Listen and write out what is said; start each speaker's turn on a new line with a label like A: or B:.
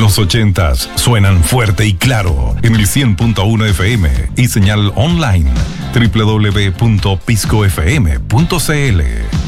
A: Los 80s suenan fuerte y claro en el 100.1 FM y señal online www.piscofm.cl.